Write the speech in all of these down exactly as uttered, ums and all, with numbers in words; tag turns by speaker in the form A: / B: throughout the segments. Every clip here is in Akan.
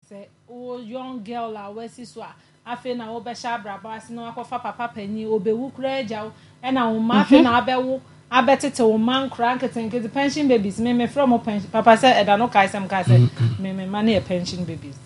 A: say oh young girl la we si so a afi na wo be sha braba asi na akofa papa panyi obewu kura agyaw e na wo ma afi na abewo abetete wo man kura nketenke the pension babies me me from pension papa say eda no kai sem kai say me me man e pension babies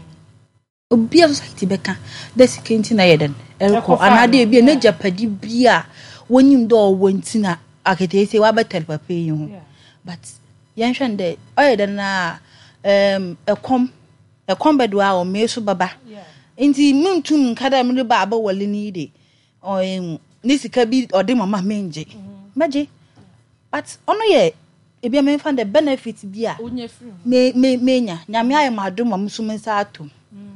B: obi a society beka the security na yeden elko anade e bi na japadi bia wonyim do wonti na akete say wa betel papa yi ho but yan hwan de oyeden na um ekom ekom bedwa o meso baba inti mintum kada me ba aba wale ni de o ni sika bi ode mama menje meje but ono ye ebia me fan the benefit bia me me menya nyame aye madom amsum nsa atom.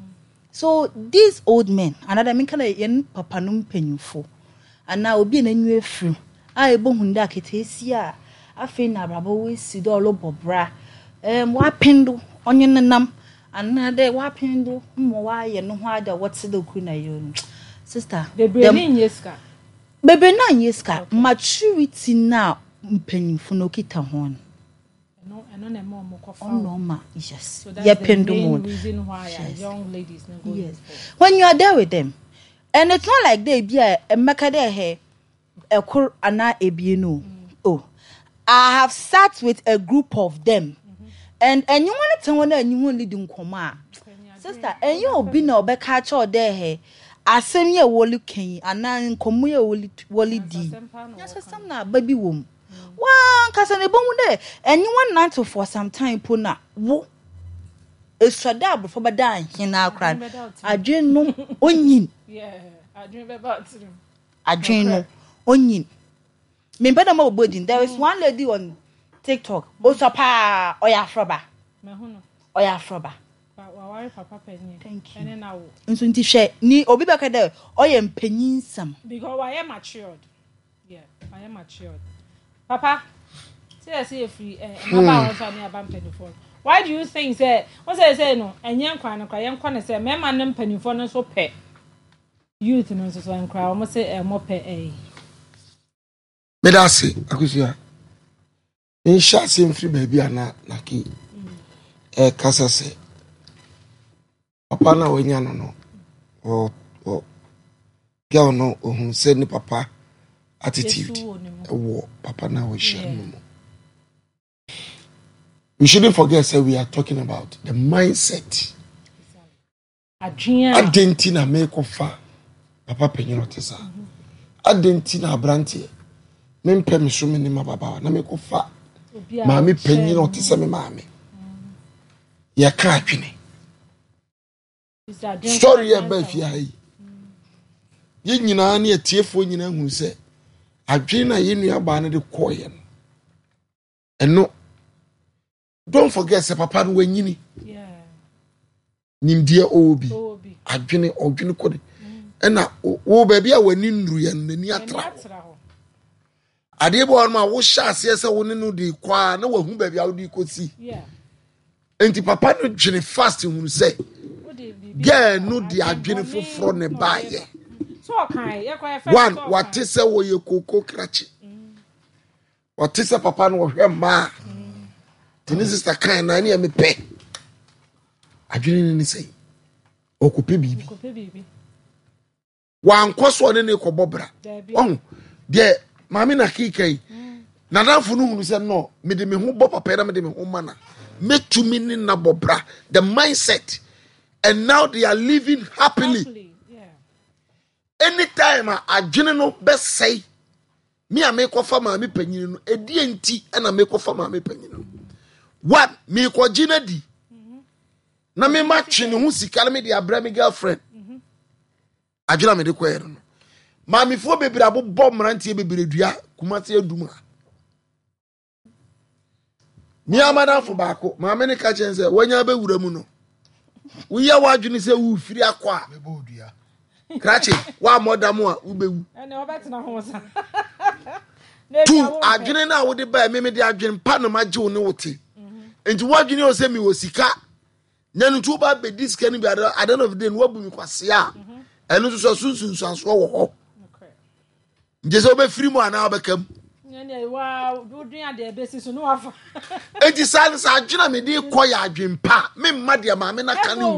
B: So these old men another men kana yen papa no mpanyufo ana obi na nyu afru a ebo hunda ketesi a afi na brabo we si do lo bobra em wa pendo onye nenam ana de wa pendo mo wa ye no ho ada what the ku na yo sister
A: bebe ni nyeska
B: bebe na nyeska maturity na mpanyufo no kita ho
A: no eno na mo mo kofa
B: no ma yes
A: so that's the main reason why
B: yes.
A: young ladies no go
B: yes. When you are there with them and it's not like they be a meka there he a kur ana ebienu oh I have sat with a group of them mm-hmm. and and you want to tell one and you want lead nkoma sister and you be no be catch all there he asem ye woli kan ana nkomo ye woli woli di yes some na baby wom wa kasa ne bomu de and you want not to for some time puna wo eswada abofo bada hina akran adwen no onyin
A: yeah adwen be about them
B: adwen no onyin me beda ma obodin there is one lady on TikTok osapa oya froba
A: me hu no
B: oya froba
A: wa wari papa penye
B: thank you
A: ene na wo
B: nso nti hwe ni obi beka de oya mpanyinsam
A: because I am matured yeah I am matured papa say say free eh maba won so na aba mpanifo. Why do you think say what say say no enye nkwan no kwa ye nkwan say mema ne mpanifo no so pe youth no so so nkwa o say e mo pe eh
C: me da say akusia in sha say free baby ana na ki eh kasa say papa na wonya no no o o girl no ohun say ni papa attitude wo papa na we share no. We shouldn't forget say we are talking about the mindset. Adentina make ofa papa penyo tesa. Adentina abrantie. Me mpem so me ni mababa na make ofa. Maami penyo tesa me maami. Ya ka atwene. Story e ba fi ayi. Ye nyina na etiefo nyina hu se adwene na ye nua ba na de koye no. Eno don't forget say papa no wanyini
A: yeah
C: nimdie obi adwene odwene kode ena wo baby a wani nru ya nani atra ade bo on ma wo sha ase se wo ne no di kwa na wahu baby a wo di kosi
A: yeah
C: enti papa no dwene fast hu say girl no di adwene foforo ne baaye
A: so kan ye kwa first
C: one what is say wo ye koko krachi what is say papa no wo hwe ma tini sister kan na ni me pe adwene ni sei okupe bibi
A: okupe bibi
C: wa nkoso ne ne kobobra on de mami na kikai na danfo no hunu se no me de me ho bo papa na me de me ho mana metumi ni na bobra the mindset and now they are living happily, happily
A: yeah
C: anytime adwene no be sei me a me kofa mami panyin no edi enti na me kofa mami panyin no what me ko gina di na me match ne hu sika me de abra me girlfriend adwena me de ko yer no mami fo bebere abobọ mrantie bebere dua kumate aduma mi amana fo baako mami ne ka chen se wanya be wura mu no wo ya wadwene se wo firi akwa me bo dua krache wa modamu a wo bewu
A: ene obetena ho sa
C: tu adwene na wo de ba me me de adwene pa no magye wo ne wote enti wadwene o se mi wo sika nyanu tu ba be diska ni bi at the end of the day no wabu mi kwase a enu so sunsun sanso wo ho okay nje se obe free mu ana obekam
A: nyane wa dudun ade ebe sisu no wafa
C: enti san sa adwene me de koya adwene pa me mma de ma me na kan